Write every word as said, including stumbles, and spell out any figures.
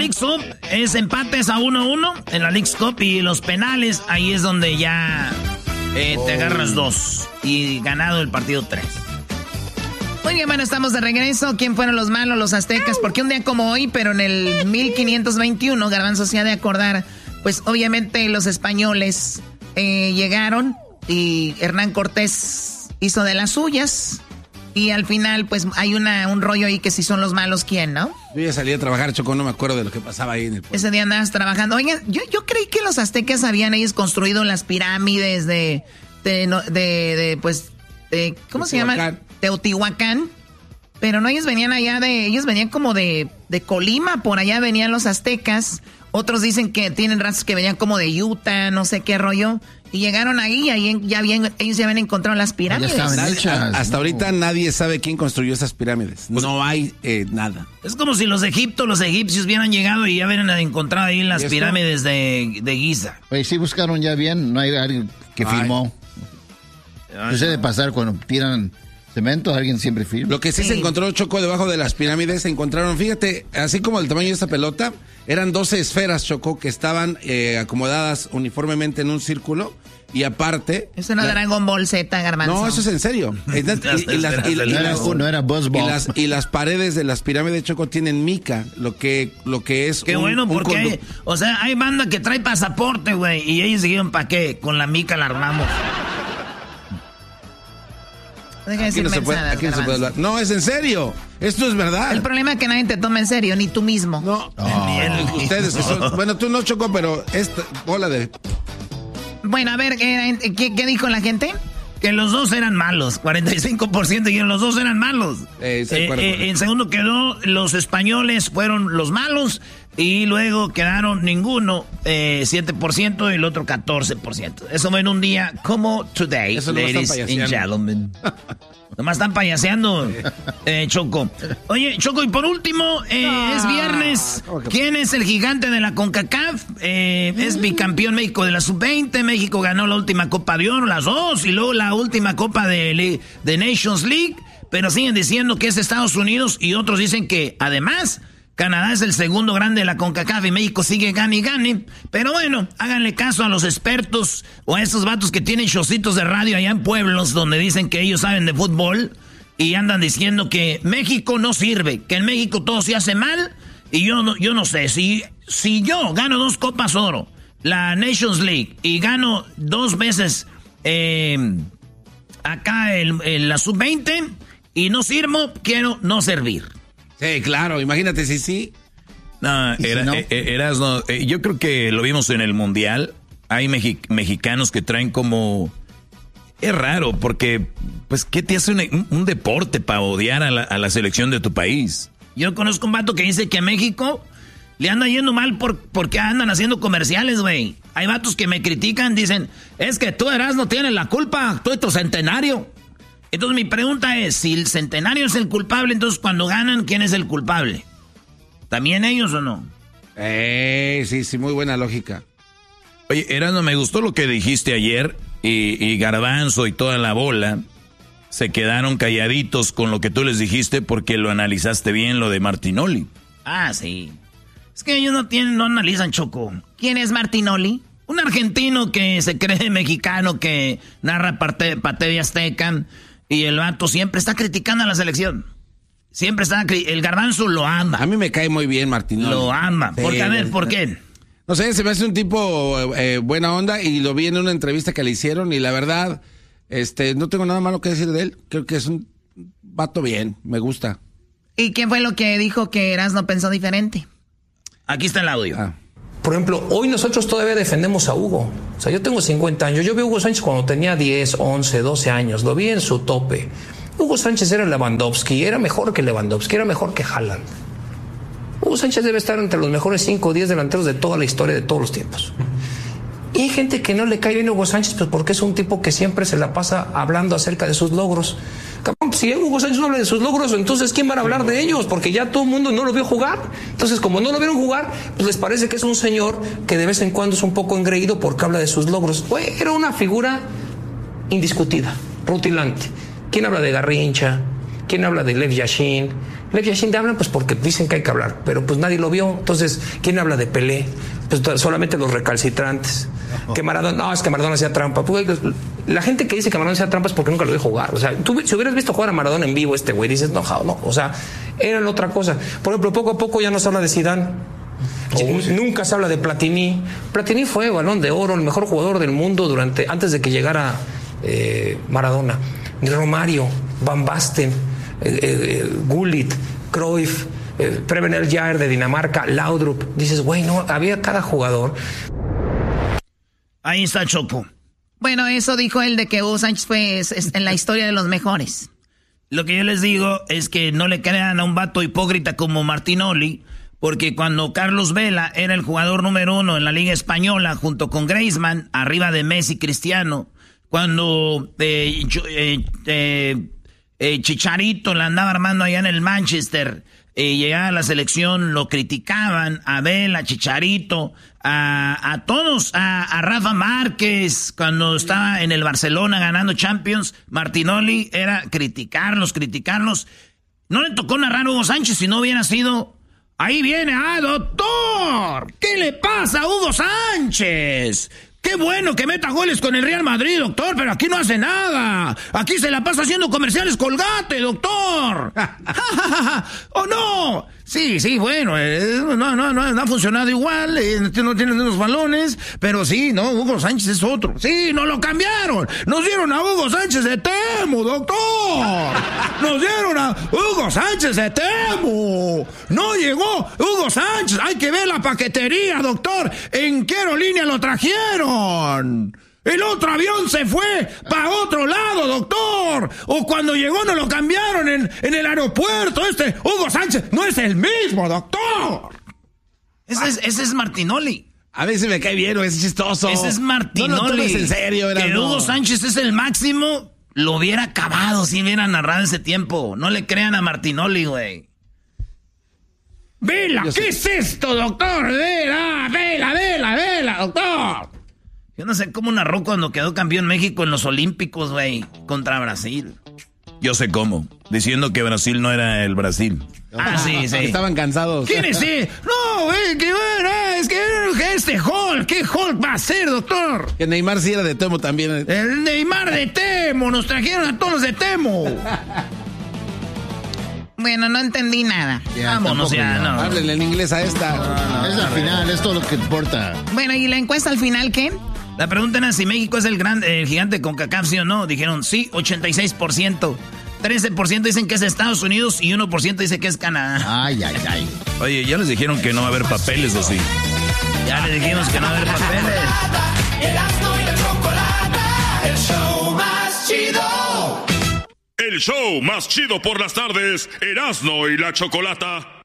Leagues Cup es empates a uno uno en la Leagues Cup y los penales, ahí es donde ya eh, te agarras dos y ganado el partido tres. Muy bien, bueno, estamos de regreso. ¿Quién fueron los malos, los aztecas? Porque un día como hoy, pero en el mil quinientos veintiuno, Garbanzo se ha de acordar, pues obviamente los españoles eh, llegaron y Hernán Cortés hizo de las suyas. Y al final, pues hay una un rollo ahí que si son los malos, ¿quién, no? Yo ya salí a trabajar, Choco, no me acuerdo de lo que pasaba ahí en el pueblo. Ese día andabas trabajando. Oigan, yo, yo creí que los aztecas habían ellos construido las pirámides de, de, de, de pues, de, ¿cómo se llama? Teotihuacán. Pero no, ellos venían allá de, ellos venían como de, de Colima, por allá venían los aztecas. Otros dicen que tienen rastros que venían como de Utah, no sé qué rollo. Y llegaron ahí y ahí ya habían, ellos ya habían encontrado las pirámides. Nadie, hasta no. ahorita nadie sabe quién construyó esas pirámides. Pues, no hay eh, nada. Es como si los de Egipto, los egipcios hubieran llegado y ya hubieran encontrado ahí las pirámides de, de Giza. Oye, sí buscaron ya bien, no hay alguien que Ay. filmó. Eso debe pasar cuando tiran cemento, alguien siempre firma. Lo que sí, sí se encontró, Choco, debajo de las pirámides, se encontraron, fíjate, así como el tamaño de esta pelota, eran doce esferas, Choco, que estaban eh, acomodadas uniformemente en un círculo. Y aparte... Eso no era Dragon Ball Z, Garbanzo. No, eso es en serio. Y, y, y, las, y, y, las, no era Buzz Ball. Y las, y las paredes de las pirámides, Choco, tienen mica, lo que, lo que es... Qué un, bueno, porque un hay, o sea, hay banda que trae pasaporte, güey, y ellos dijeron, ¿para qué? Con la mica la armamos. Deja de decir no, se puede, mensadas, aquí no se puede hablar. No, es en serio. Esto es verdad. El problema es que nadie te toma en serio, ni tú mismo. No, oh. Ustedes que son... Bueno, tú no, Choco, pero esta bola de... Bueno, a ver, ¿qué, qué dijo la gente? Que los dos eran malos. cuarenta y cinco por ciento dijeron los dos eran malos. Eh, eh, eh, en segundo quedó los españoles fueron los malos. Y luego quedaron ninguno, eh, siete por ciento y el otro catorce por ciento. Eso fue en un día como today, Eso ladies and gentlemen. Nomás están payaseando, eh, Choco. Oye, Choco, y por último, eh, ah, es viernes. ¿Quién es el gigante de la CONCACAF? Eh, es bicampeón México de la sub veinte. México ganó la última Copa de Oro, las dos, y luego la última Copa de, de Nations League. Pero siguen diciendo que es Estados Unidos y otros dicen que, además, Canadá es el segundo grande de la CONCACAF y México sigue gane y gane. Pero bueno, háganle caso a los expertos o a esos vatos que tienen showcitos de radio allá en pueblos donde dicen que ellos saben de fútbol y andan diciendo que México no sirve, que en México todo se hace mal. Y yo no, yo no sé, si, si yo gano dos Copas Oro, la Nations League, y gano dos veces eh, acá el, el, la sub veinte y no sirvo, quiero no servir. Sí, claro, imagínate si sí. No, era, si no? Eh, eras, no eh, yo creo que lo vimos en el Mundial. Hay mexi- mexicanos que traen como... Es raro, porque, pues, ¿qué te hace un, un deporte para odiar a la, a la selección de tu país? Yo conozco un vato que dice que a México le anda yendo mal por, porque andan haciendo comerciales, güey. Hay vatos que me critican, dicen, es que tú, Erasmo, tienes la culpa, tú y tu centenario. Entonces mi pregunta es, si el centenario es el culpable, entonces cuando ganan, ¿quién es el culpable? ¿También ellos o no? Eh, sí, sí, muy buena lógica. Oye, Erasmo, me gustó lo que dijiste ayer y, y Garbanzo y toda la bola se quedaron calladitos con lo que tú les dijiste porque lo analizaste bien, lo de Martinoli. Ah, sí. Es que ellos no tienen, no analizan, Choco. ¿Quién es Martinoli? Un argentino que se cree mexicano, que narra parte, parte de Azteca. Y el vato siempre está criticando a la selección. Siempre está... El Garbanzo lo ama. A mí me cae muy bien, Martinoli. Lo ama. Sí, Porque, a ver, ¿por qué? No sé, se me hace un tipo eh, buena onda y lo vi en una entrevista que le hicieron y la verdad, este, no tengo nada malo que decir de él. Creo que es un vato bien, me gusta. ¿Y qué fue lo que dijo que Erasmo pensó diferente? Aquí está el audio. Ah. Por ejemplo, hoy nosotros todavía defendemos a Hugo. O sea, yo tengo cincuenta años. Yo vi a Hugo Sánchez cuando tenía diez, once, doce años. Lo vi en su tope. Hugo Sánchez era Lewandowski. Era mejor que Lewandowski. Era mejor que Haaland. Hugo Sánchez debe estar entre los mejores cinco o diez delanteros de toda la historia de todos los tiempos. Y hay gente que no le cae bien a Hugo Sánchez pues porque es un tipo que siempre se la pasa hablando acerca de sus logros. Cabrón, si Hugo Sánchez no habla de sus logros, entonces ¿quién va a hablar de ellos? Porque ya todo el mundo no lo vio jugar. Entonces, como no lo vieron jugar, pues les parece que es un señor que de vez en cuando es un poco engreído porque habla de sus logros. Güey, era una figura indiscutida, rutilante. ¿Quién habla de Garrincha? ¿Quién habla de Lev Yashin? Lev Yashin hablan pues porque dicen que hay que hablar, pero pues nadie lo vio. Entonces, ¿quién habla de Pelé? Pues solamente los recalcitrantes. Que Maradona, no, es que Maradona hacía trampa. Pues, la gente que dice que Maradona hacía trampa es porque nunca lo vio jugar. O sea, tú si hubieras visto jugar a Maradona en vivo, este güey, dices, no, no, o sea, era la otra cosa. Por ejemplo, poco a poco ya no se habla de Zidane. Oh, sí. Nunca se habla de Platini. Platini fue Balón de Oro, el mejor jugador del mundo durante antes de que llegara eh, Maradona. Romario, Van Basten, eh, eh, Gullit, Cruyff, eh, Preben Eljaer de Dinamarca, Laudrup. Dices, güey, no, había cada jugador. Ahí está Choco. Bueno, eso dijo él de que Hugo Sánchez fue es, es en la historia de los mejores. Lo que yo les digo es que no le crean a un vato hipócrita como Martinoli, porque cuando Carlos Vela era el jugador número uno en la Liga Española junto con Griezmann, arriba de Messi, Cristiano, cuando eh, eh, eh, eh, Chicharito la andaba armando allá en el Manchester, eh, llegaba a la selección, lo criticaban, a Vela, Chicharito, a, a todos, a, a Rafa Márquez, cuando estaba en el Barcelona ganando Champions, Martinoli era criticarlos, criticarlos. No le tocó narrar a Hugo Sánchez si no hubiera sido... Ahí viene, ah, doctor, ¿qué le pasa a Hugo Sánchez? Qué bueno que meta goles con el Real Madrid, doctor, pero aquí no hace nada. Aquí se la pasa haciendo comerciales Colgate, doctor. ¡Oh, no! Sí, sí, bueno, eh, no, no, no, no ha funcionado igual, eh, no tienen unos balones, pero sí, no, Hugo Sánchez es otro. Sí, nos lo cambiaron. Nos dieron a Hugo Sánchez de Temu, doctor. Nos dieron a Hugo Sánchez de Temu. No llegó Hugo Sánchez. Hay que ver la paquetería, doctor. ¿En qué aerolínea lo trajeron? El otro avión se fue para otro lado, doctor. O cuando llegó nos lo cambiaron en, en el aeropuerto. Este Hugo Sánchez no es el mismo, doctor. Ese es, ese es Martinoli. A mí se me cae bien, es chistoso. Ese es Martinoli. No lo tomes en serio, era. Que no. Hugo Sánchez es el máximo, lo hubiera acabado si hubiera narrado ese tiempo. No le crean a Martinoli, güey. Vela, ¿qué es esto, doctor? Vela, vela, vela, vela, doctor. Yo no sé cómo narró cuando quedó campeón México en los Olímpicos, güey, contra Brasil. Yo sé cómo, diciendo que Brasil no era el Brasil. Ah, sí, sí. Estaban cansados. ¿Quién es ese? No, güey, que bueno, es que este Hulk, ¿qué Hulk va a ser, doctor? Que Neymar sí era de Temo también. El Neymar de Temo, nos trajeron a todos los de Temo. Bueno, no entendí nada. Ya, Vámonos ya, no. Háblenle en inglés a esta. No, no, es la final, es todo lo que importa. Bueno, ¿y la encuesta al final qué? La pregunta era si México es el gran, el gigante con CONCACAF, sí o no. Dijeron sí, ochenta y seis por ciento. trece por ciento dicen que es Estados Unidos y uno por ciento dice que es Canadá. Ay, ay, ay. Oye, ya les dijeron que no va a haber papeles, ¿o sí? Ya les dijimos que no va a haber papeles. Erasmo y la Chocolata, el show más chido. El show más chido por las tardes, Erasmo y la Chocolata.